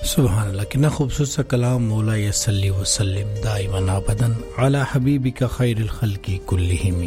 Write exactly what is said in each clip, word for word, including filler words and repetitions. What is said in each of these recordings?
सुभान अल्लाह, कितना खूबसूरत सा कलाम। मौला यसल्ली वसल्लिम दाइमन अबदन अला हबीबिका खैरिल खल्की कुल्लिहिम।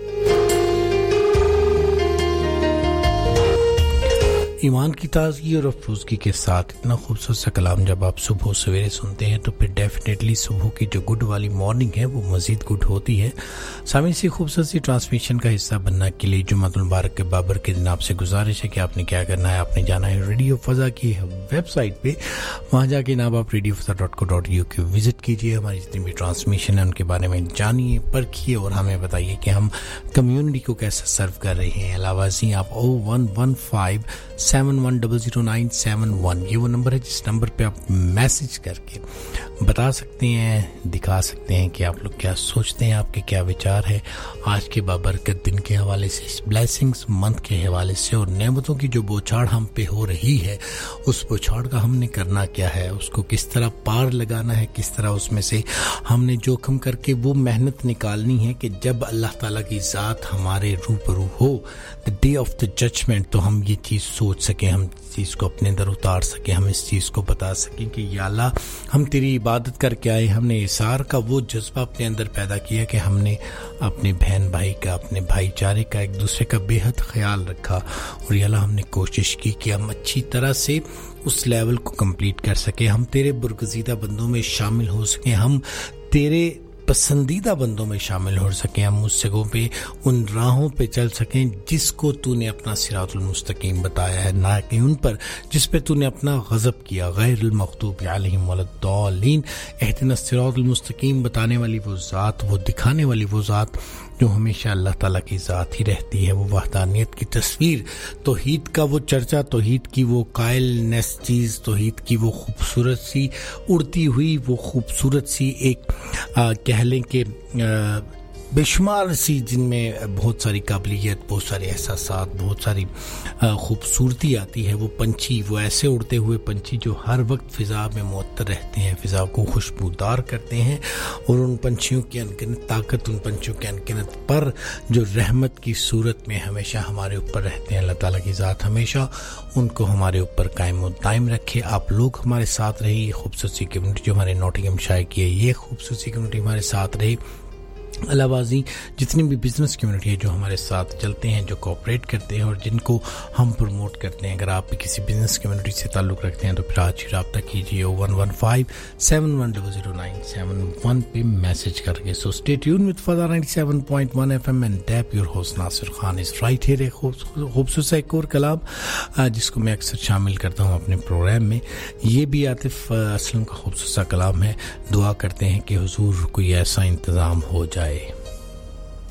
ईमान की ताज़गी और अफरोज़गी के साथ इतना खूबसूरत सा कलाम जब आप सुबह सवेरे सुनते हैं तो फिर डेफिनेटली सुबह की जो गुड वाली मॉर्निंग है वो मज़ीद गुड होती है। सामने से खूबसूरत सी ट्रांसमिशन का हिस्सा बनने के लिए जुम्मतुल मुबारक के बाबर के दिन आपसे गुजारिश है कि आपने क्या करना है, आपने जाना है रेडियो फ़ज़ा की वेबसाइट पे, वहाँ जाके ना आप radio फ़ज़ा dot co dot U के विज़िट कीजिए। हमारी जितनी भी ट्रांसमिशन है उनके बारे में जानिए, परखिए और हमें बताइए कि हम कम्युनिटी को कैसे सर्व कर रहे हैं। अलावा जी आप ओ one one five seven one double zero nine seven one ये वो नंबर है जिस नंबर पे आप मैसेज करके बता सकते हैं, दिखा सकते हैं कि आप लोग क्या सोचते हैं, आपके क्या विचार है आज के बाबरकत दिन के हवाले से, इस ब्लेसिंग्स मंथ के हवाले से और नेमतों की जो बौछार हम पे हो रही है उस बौछार का हमने करना क्या है, उसको किस तरह पार लगाना है, किस तरह उसमें से हमने जोखिम करके वो मेहनत निकालनी है कि जब अल्लाह ताला की ज़ात हमारे रूबरू हो the day of the judgement तो हम ये चीज़ सोच सकें, हम चीज़ को अपने अंदर उतार सकें, हम इस चीज़ को बता सकें कि या अल्लाह हम तेरी इबादत करके आए, हमने इसार का वो जज्बा अपने अंदर पैदा किया कि हमने अपने बहन भाई का, अपने भाईचारे का, एक दूसरे का बेहद ख्याल रखा और या अल्लाह हमने कोशिश की कि हम अच्छी तरह से उस लेवल को कंप्लीट कर सके, हम तेरे बरगज़ीदा बंदों में शामिल हो सकें, हम तेरे पसंदीदा बंदों में शामिल हो सकें, हम उस जगहों पे उन राहों पे चल सकें जिसको तूने अपना सिरातुल मुस्तकीम बताया है, ना कि उन पर जिस पे तूने अपना गज़ब किया। गैरुल मग़दूबि अलैहिम वलद्दालीन, इहदिना सिरातुल मुस्तकीम बताने वाली वो ज़ात, वो दिखाने वाली वो ज़ात जो हमेशा अल्लाह ताला की ज़ात ही रहती है, वो वहदानियत की तस्वीर, तौहीद का वो चर्चा, तौहीद की वो कायलनेस चीज़, तौहीद की वो खूबसूरत सी उड़ती हुई वो खूबसूरत सी एक आ, कह लें कि बेशुमार सी जिनमें बहुत सारी काबिलियत, बहुत सारे एहसासात, बहुत सारी खूबसूरती आती है। वो पंछी, वो ऐसे उड़ते हुए पंछी जो हर वक्त फ़िज़ा में मुअत्तर रहते हैं, फ़िज़ा को खुशबूदार करते हैं और उन पंछियों की अनगिनत ताकत, उन पंछियों के अनगिनत पर जो रहमत की सूरत में हमेशा हमारे ऊपर रहते हैं। अल्लाह ताला की ज़ात हमेशा उनको हमारे ऊपर कायम और दायम रखे। आप लोग हमारे साथ रहिए, खूबसूरत सी कम्युनिटी जो हमारे नॉटिंघम शायर की है, ये खूबसूरत सी कम्युनिटी हमारे साथ रही। अलावाजी जितनी भी बिज़नेस कम्युनिटी है जो हमारे साथ चलते हैं, जो कोऑपरेट करते हैं और जिनको हम प्रमोट करते हैं, अगर आप भी किसी बिज़नेस कम्युनिटी से ताल्लुक़ रखते हैं तो फिर आज ही रब्ता कीजिए one one five seven one double zero nine seven one पे मैसेज करके। So stay tune with फ़ज़ा ninety seven point one FM and dab your host Nasir Khan is right here. खूबसूरत सा एक और कलाम जिसको मैं अक्सर शामिल करता हूँ अपने प्रोग्राम में, ये भी आतिफ असलम का खूबसूरत सा कलाम है। दुआ करते हैं कि हुजूर कोई ऐसा इंतज़ाम हो जाए।